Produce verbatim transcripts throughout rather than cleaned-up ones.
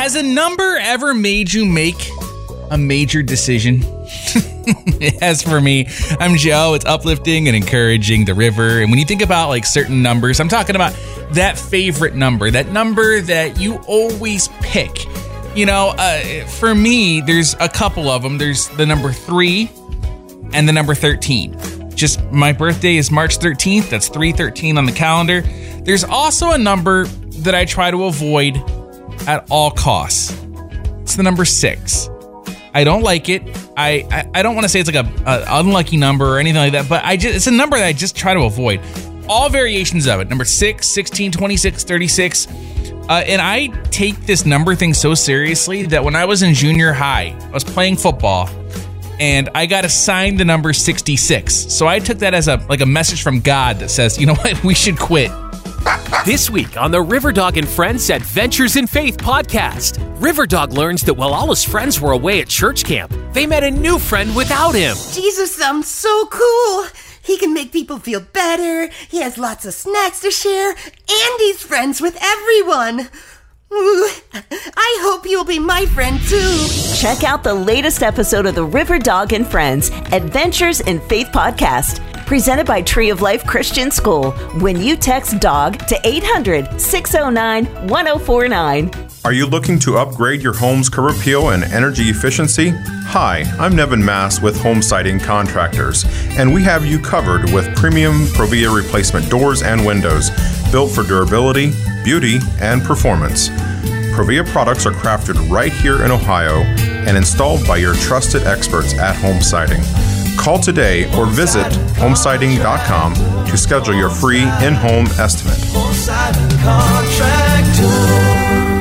Has a number ever made you make a major decision? It has for me. I'm Joe. It's uplifting and encouraging, the river. And when you think about like certain numbers, I'm talking about that favorite number, that number that you always pick. You know, uh, for me, there's a couple of them. There's the number three and the number thirteen. Just my birthday is March thirteenth. That's three thirteen on the calendar. There's also a number that I try to avoid at all costs. It's the number six. I don't like it. I, I, I don't want to say it's like a, a unlucky number or anything like that, but I just it's a number that I just try to avoid. All variations of it. Number six, sixteen, twenty-six, thirty-six. Uh, and I take this number thing so seriously that when I was in junior high, I was playing football and I got assigned the number sixty-six. So I took that as a like a message from God that says, you know what, we should quit. This week on the Riverdog and Friends Adventures in Faith podcast, Riverdog learns that while all his friends were away at church camp, they met a new friend without him. Jesus sounds so cool. He can make people feel better. He has lots of snacks to share, and he's friends with everyone. Ooh, I hope you'll be my friend too. Check out the latest episode of the Riverdog and Friends Adventures in Faith podcast, presented by Tree of Life Christian School, when you text DOG to eight hundred, six oh nine, one oh four nine. Are you looking to upgrade your home's curb appeal and energy efficiency? Hi, I'm Nevin Mass with Home Siding Contractors, and we have you covered with premium Provia replacement doors and windows, built for durability, beauty, and performance. Provia products are crafted right here in Ohio and installed by your trusted experts at Home Siding. Call today or visit home siding dot com to schedule your free in-home estimate. Home Siding Contractors.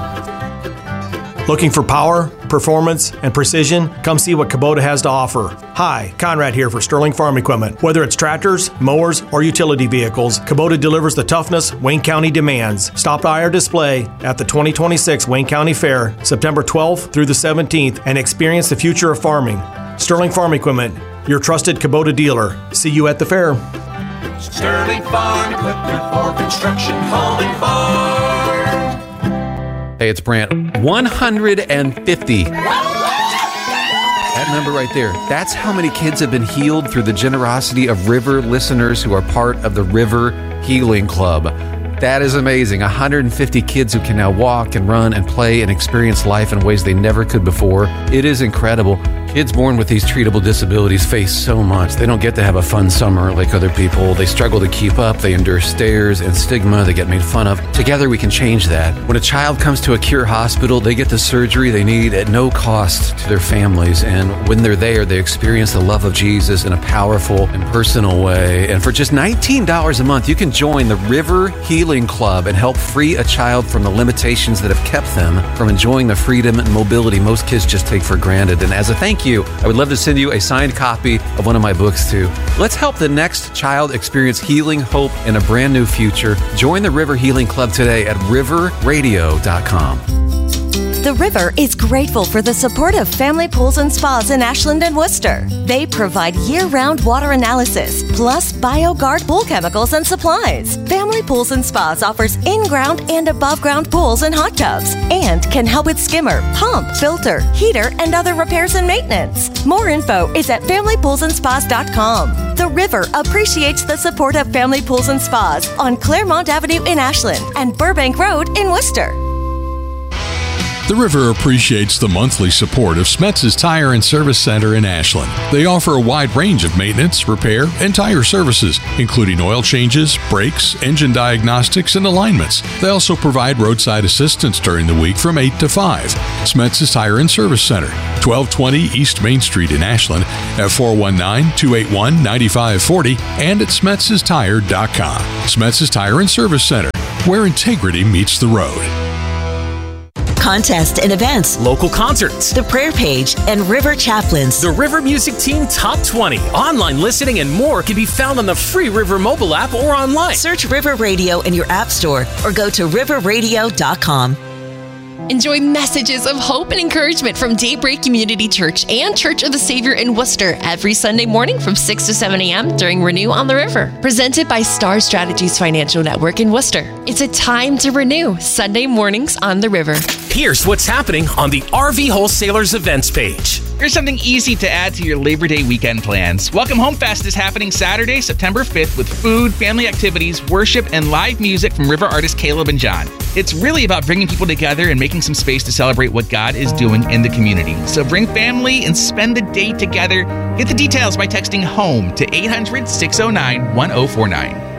Looking for power, performance, and precision? Come see what Kubota has to offer. Hi, Conrad here for Sterling Farm Equipment. Whether it's tractors, mowers, or utility vehicles, Kubota delivers the toughness Wayne County demands. Stop by our display at the twenty twenty-six Wayne County Fair, September twelfth through the seventeenth, and experience the future of farming. Sterling Farm Equipment, your trusted Kubota dealer. See you at the fair. Sterling Farm Equipment for construction, home, and farm. Hey, it's Brant. one hundred fifty. That number right there, that's how many kids have been healed through the generosity of River listeners who are part of the River Healing Club. That is amazing. one hundred fifty kids who can now walk and run and play and experience life in ways they never could before. It is incredible. Kids born with these treatable disabilities face so much. They don't get to have a fun summer like other people. They struggle to keep up. They endure stares and stigma. They get made fun of. Together, we can change that. When a child comes to a Cure hospital, they get the surgery they need at no cost to their families. And when they're there, they experience the love of Jesus in a powerful and personal way. And for just nineteen dollars a month, you can join the River Healing Club and help free a child from the limitations that have kept them from enjoying the freedom and mobility most kids just take for granted. And as a thank you, I would love to send you a signed copy of one of my books too. Let's help the next child experience healing, hope, and a brand new future. Join the River Healing Club today at river radio dot com. The River is grateful for the support of Family Pools and Spas in Ashland and Worcester. They provide year-round water analysis, plus BioGuard pool chemicals and supplies. Family Pools and Spas offers in-ground and above-ground pools and hot tubs, and can help with skimmer, pump, filter, heater, and other repairs and maintenance. More info is at family pools and spas dot com. The River appreciates the support of Family Pools and Spas on Claremont Avenue in Ashland and Burbank Road in Worcester. The River appreciates the monthly support of Smetz's Tire and Service Center in Ashland. They offer a wide range of maintenance, repair, and tire services, including oil changes, brakes, engine diagnostics, and alignments. They also provide roadside assistance during the week from eight to five. Smetz's Tire and Service Center, twelve twenty East Main Street in Ashland, at four one nine, two eight one, nine five four zero and at smetz's tire dot com. Smetz's Tire and Service Center, where integrity meets the road. Contest and events, local concerts, the prayer page, and River Chaplains. The River Music Team Top twenty, online listening, and more can be found on the free River mobile app or online. Search River Radio in your app store or go to river radio dot com. Enjoy messages of hope and encouragement from Daybreak Community Church and Church of the Savior in Worcester every Sunday morning from six to seven a.m. during Renew on the River. Presented by Star Strategies Financial Network in Worcester. It's a time to renew, Sunday mornings on the River. Here's what's happening on the R V Wholesalers events page. Here's something easy to add to your Labor Day weekend plans. Welcome Home Fest is happening Saturday, September fifth with food, family activities, worship, and live music from River artists Caleb and John. It's really about bringing people together and making some space to celebrate what God is doing in the community. So bring family and spend the day together. Get the details by texting HOME to eight hundred, six oh nine, one oh four nine.